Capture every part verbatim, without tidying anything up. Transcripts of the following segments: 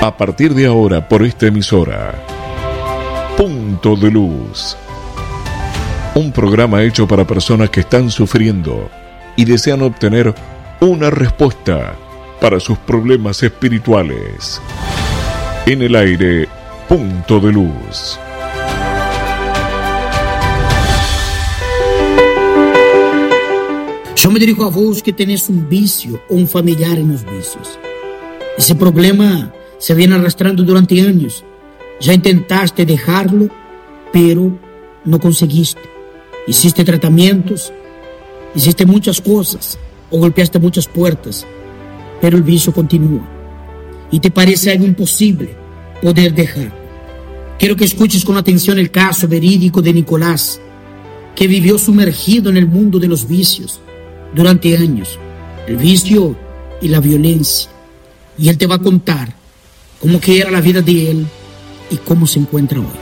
A partir de ahora, por esta emisora, Punto de Luz. Un programa hecho para personas que están sufriendo y desean obtener una respuesta para sus problemas espirituales. En el aire, Punto de Luz. Yo me dirijo a vos que tenés un vicio o un familiar en los vicios. Ese problema se viene arrastrando durante años. Ya intentaste dejarlo, pero no conseguiste. Hiciste tratamientos, hiciste muchas cosas o golpeaste muchas puertas, pero el vicio continúa y te parece algo imposible poder dejarlo. Quiero que escuches con atención el caso verídico de Nicolás, que vivió sumergido en el mundo de los vicios durante años, el vicio y la violencia. Y él te va a contar cómo que era la vida de él y cómo se encuentra hoy.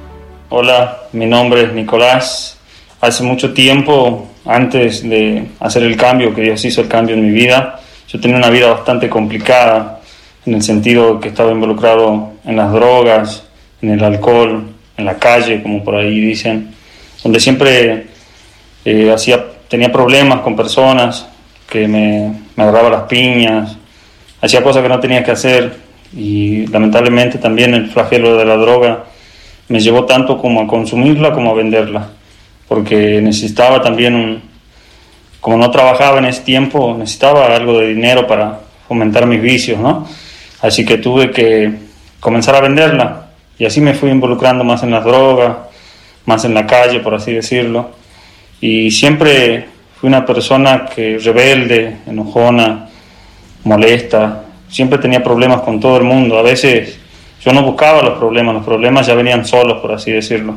Hola, mi nombre es Nicolás. Hace mucho tiempo, antes de hacer el cambio, que Dios hizo el cambio en mi vida, yo tenía una vida bastante complicada, en el sentido que estaba involucrado en las drogas, en el alcohol, en la calle, como por ahí dicen, donde siempre eh, hacía, tenía problemas con personas, que me, me agarraba las piñas, hacía cosas que no tenía que hacer, y lamentablemente también el flagelo de la droga me llevó tanto como a consumirla como a venderla, porque necesitaba también un, como no trabajaba en ese tiempo, necesitaba algo de dinero para fomentar mis vicios, ¿no? Así que tuve que comenzar a venderla, y así me fui involucrando más en las drogas, más en la calle, por así decirlo, y siempre fui una persona que rebelde, enojona, molesta, siempre tenía problemas con todo el mundo. A veces yo no buscaba los problemas, los problemas ya venían solos, por así decirlo.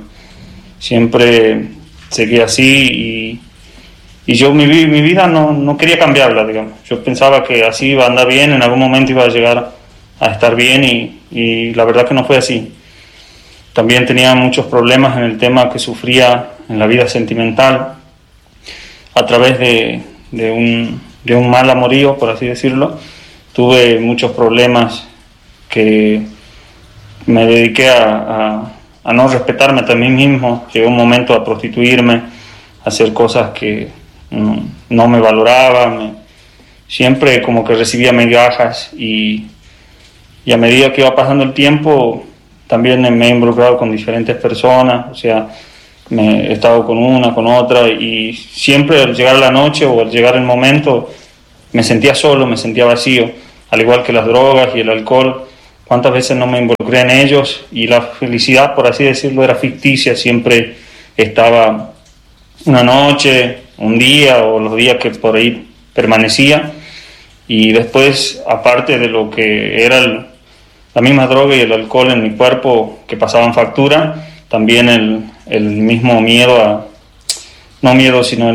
Siempre seguía así y, y yo mi, mi vida no, no quería cambiarla, digamos. Yo pensaba que así iba a andar bien, en algún momento iba a llegar a estar bien y, y la verdad que no fue así. También tenía muchos problemas en el tema que sufría en la vida sentimental a través de, de, un, de un mal amorío, por así decirlo. Tuve muchos problemas que me dediqué a, a, a no respetarme a mí mismo. Llegó un momento a prostituirme, a hacer cosas que no, no me valoraba. Me, siempre como que recibía migajas y, y a medida que iba pasando el tiempo también me he involucrado con diferentes personas. O sea, me he estado con una, con otra y siempre al llegar la noche o al llegar el momento me sentía solo, me sentía vacío, al igual que las drogas y el alcohol. Cuántas veces no me involucré en ellos y la felicidad, por así decirlo, era ficticia. Siempre estaba una noche, un día o los días que por ahí permanecía, y después, aparte de lo que era el, la misma droga y el alcohol en mi cuerpo que pasaban factura, también el, el mismo miedo a, no miedo, sino el